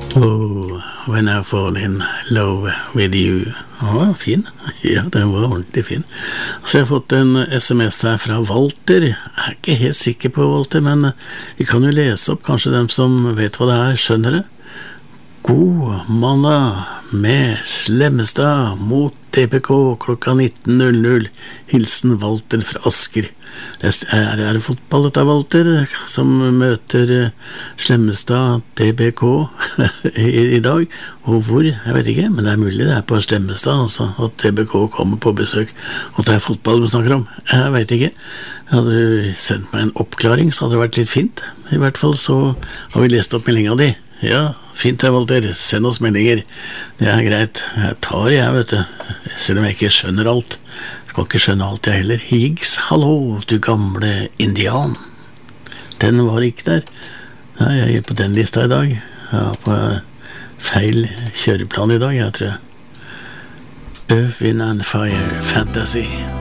Oh, when I fall in love with you. Ja, fin. Ja, den var ordentlig fin. Så jeg har fått en SMS her fra Walter. Jeg er ikke helt sikker på Walter, men vi kan jo lese opp. Kanskje dem som vet hva det er, skjønner det. God mandag med Slemmestad mot DPK klokka 19.00. Hilsen Walter fra Asker. Er det fotball dette, Walter, som møter Slemmestad DBK i dag? Og hvor? Jeg vet ikke, men det er mulig det er på Slemmestad, altså, at DBK kommer på besøk, og det er fotball vi snakker om. Jeg vet ikke. Hadde du sendt meg en oppklaring, så hadde det vært litt fint. I hvert fall så har vi lest opp meldingen di. Ja, fint det, Walter. Send oss meldinger. Det er greit. Jeg vet du. Selv om jeg ikke skjønner alt. Jeg kan ikke skjønne alt jeg heller. Higgs, hallo, du gamle indian. Den var ikke der. Nei, jeg er på den lista i dag. Jeg har på feil kjøreplan i dag, jeg tror. Earth, Wind and Fire, Fantasy.